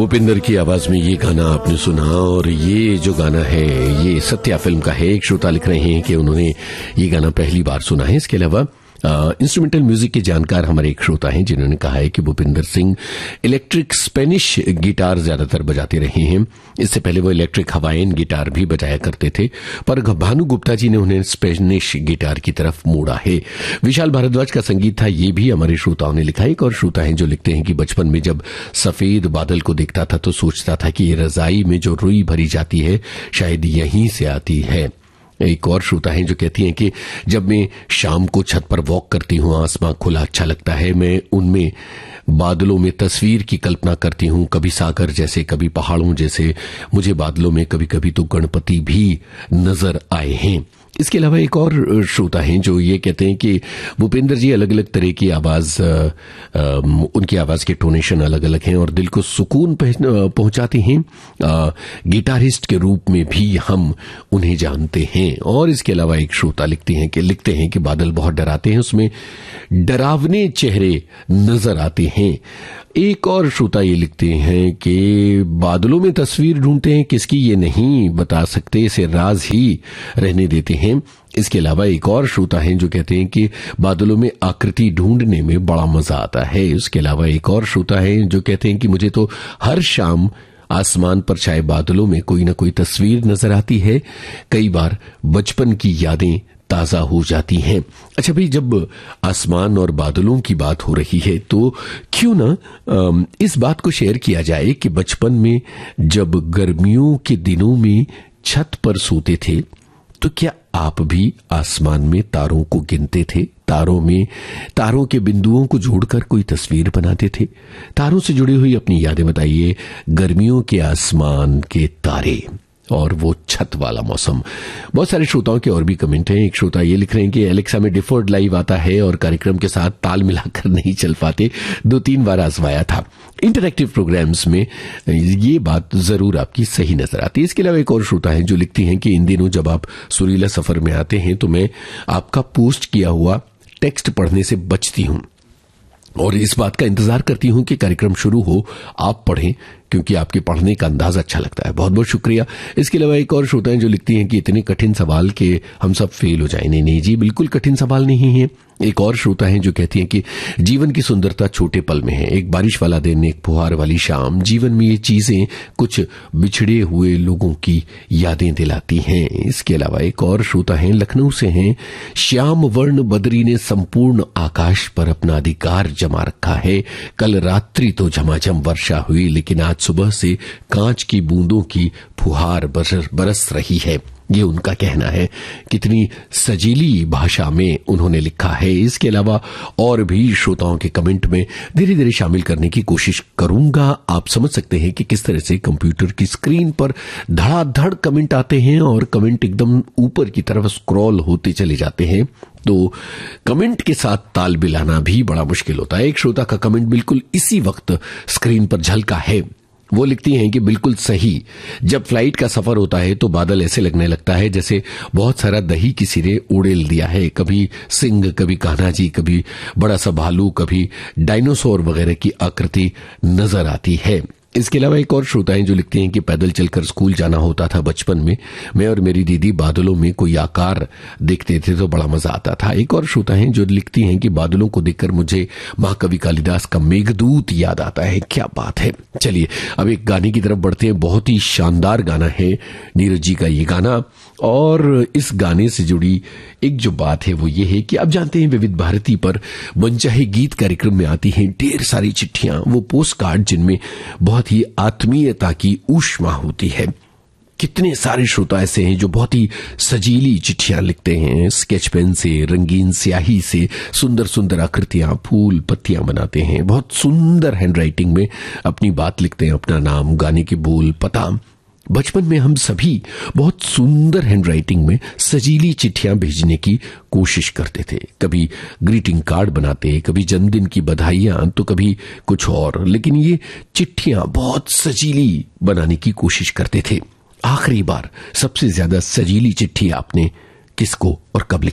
भूपिंदर की आवाज में ये गाना आपने सुना, और ये जो गाना है ये सत्या फिल्म का है। एक श्रोता लिख रहे हैं कि उन्होंने ये गाना पहली बार सुना है। इसके अलावा इंस्ट्रूमेंटल म्यूजिक के जानकार हमारे एक श्रोता हैं जिन्होंने कहा है कि Bhupinder Singh electric Spanish guitar ज्यादातर बजाते रहे हैं। इससे पहले वो इलेक्ट्रिक हवाइन गिटार भी बजाया करते थे, पर भानु गुप्ता जी ने उन्हें स्पेनिश गिटार की तरफ मोड़ा है। विशाल भारद्वाज का संगीत था, ये भी हमारे श्रोताओं ने लिखा है। एक और श्रोता हैं जो लिखते हैं कि बचपन में जब सफेद बादल को देखता था तो सोचता था कि ये रजाई में जो रुई भरी जाती है शायद यहीं से आती है। एक और श्रोता है जो कहती हैं कि जब मैं शाम को छत पर वॉक करती हूं, आसमान खुला अच्छा लगता है, मैं उनमें बादलों में तस्वीर की कल्पना करती हूं, कभी सागर जैसे, कभी पहाड़ों जैसे। मुझे बादलों में कभी कभी तो गणपति भी नजर आए हैं। इसके अलावा एक और श्रोता हैं जो ये कहते हैं कि भूपेंद्र जी अलग अलग तरह की आवाज, उनकी आवाज के टोनेशन अलग अलग हैं और दिल को सुकून पहुंचाते हैं। गिटारिस्ट के रूप में भी हम उन्हें जानते हैं। और इसके अलावा एक श्रोता लिखते हैं कि बादल बहुत डराते हैं, उसमें डरावने चेहरे नजर आते हैं। एक और श्रोता ये लिखते हैं कि बादलों में तस्वीर ढूंढते हैं, किसकी ये नहीं बता सकते, इसे राज ही रहने देते हैं। इसके अलावा एक और श्रोता हैं जो कहते हैं कि बादलों में आकृति ढूंढने में बड़ा मजा आता है। इसके अलावा एक और श्रोता हैं जो कहते हैं कि मुझे तो हर शाम आसमान पर छाए बादलों में कोई न कोई तस्वीर नजर आती है, कई बार बचपन की यादें ताजा हो जाती हैं। अच्छा भाई, जब आसमान और बादलों की बात हो रही है तो क्यों ना इस बात को शेयर किया जाए कि बचपन में जब गर्मियों के दिनों में छत पर सोते थे तो क्या आप भी आसमान में तारों को गिनते थे? तारों के बिंदुओं को जोड़कर कोई तस्वीर बनाते थे? तारों से जुड़ी हुई अपनी यादें बताइए। गर्मियों के आसमान के तारे और वो छत वाला मौसम। बहुत सारे श्रोताओं के और भी कमेंट हैं। एक श्रोता ये लिख रहे हैं कि एलेक्सा में डिफर्ड लाइव आता है और कार्यक्रम के साथ ताल मिलाकर नहीं चल पाते, 2-3 बार आजमाया था। इंटरैक्टिव प्रोग्राम्स में ये बात जरूर आपकी सही नजर आती है। इसके अलावा एक और श्रोता है जो लिखती हैं कि इन दिनों जब आप सुरीला सफर में आते हैं तो मैं आपका पोस्ट किया हुआ टेक्स्ट पढ़ने से बचती हूं और इस बात का इंतजार करती हूं कि कार्यक्रम शुरू हो, आप पढ़ें, क्योंकि आपके पढ़ने का अंदाज अच्छा लगता है। बहुत बहुत शुक्रिया। इसके अलावा एक और श्रोता हैं जो लिखती हैं कि इतने कठिन सवाल के हम सब फेल हो जाए। नहीं जी, बिल्कुल कठिन सवाल नहीं है। एक और श्रोता हैं जो कहती हैं कि जीवन की सुंदरता छोटे पल में है, एक बारिश वाला दिन, एक फुहार वाली शाम। जीवन में ये चीजें कुछ बिछड़े हुए लोगों की यादें दिलाती हैं। इसके अलावा एक और श्रोता हैं, लखनऊ से हैं, श्याम वर्ण बदरी ने संपूर्ण आकाश पर अपना अधिकार जमा रखा है। कल रात्रि तो झमाझम वर्षा हुई, लेकिन आज सुबह से कांच की बूंदों की फुहार बरस रही है। ये उनका कहना है। कितनी सजीली भाषा में उन्होंने लिखा है। इसके अलावा और भी श्रोताओं के कमेंट में धीरे धीरे शामिल करने की कोशिश करूंगा। आप समझ सकते हैं कि किस तरह से कंप्यूटर की स्क्रीन पर धड़ाधड़ कमेंट आते हैं और कमेंट एकदम ऊपर की तरफ स्क्रॉल होते चले जाते हैं, तो कमेंट के साथ ताल मिलाना भी बड़ा मुश्किल होता है। एक श्रोता का कमेंट बिल्कुल इसी वक्त स्क्रीन पर झलका है। वो लिखती हैं कि बिल्कुल सही, जब फ्लाइट का सफर होता है तो बादल ऐसे लगने लगता है जैसे बहुत सारा दही किसी ने उड़ेल दिया है। कभी सिंह, कभी कान्हा जी, कभी बड़ा सा भालू, कभी डायनासोर वगैरह की आकृति नजर आती है। इसके अलावा एक और श्रोता हैं जो लिखते हैं कि पैदल चलकर स्कूल जाना होता था बचपन में, मैं और मेरी दीदी बादलों में कोई आकार देखते थे तो बड़ा मजा आता था। एक और श्रोता हैं जो लिखती हैं कि बादलों को देखकर मुझे महाकवि कालिदास का मेघदूत याद आता है। क्या बात है। चलिए अब एक गाने की तरफ बढ़ते हैं। बहुत ही शानदार गाना है नीरज जी का ये गाना, और इस गाने से जुड़ी एक जो बात है वो ये है कि आप जानते हैं विविध भारती पर मनचाहे गीत कार्यक्रम में आती हैं ढेर सारी चिट्ठियां, वो पोस्ट कार्ड जिनमें बहुत ही आत्मीयता की ऊष्मा होती है। कितने सारे श्रोता ऐसे हैं जो बहुत ही सजीली चिट्ठियां लिखते हैं, स्केच पेन से, रंगीन स्याही से सुंदर सुंदर आकृतियां, फूल, पत्तियां बनाते हैं, बहुत सुंदर हैंडराइटिंग में अपनी बात लिखते हैं, अपना नाम, गाने के बोल, पता। बचपन में हम सभी बहुत सुंदर हैंडराइटिंग में सजीली चिट्ठियां भेजने की कोशिश करते थे। कभी ग्रीटिंग कार्ड बनाते, कभी जन्मदिन की बधाइयां, तो कभी कुछ और, लेकिन ये चिट्ठियां बहुत सजीली बनाने की कोशिश करते थे। आखिरी बार सबसे ज्यादा सजीली चिट्ठी आपने किसको और कब लिखी?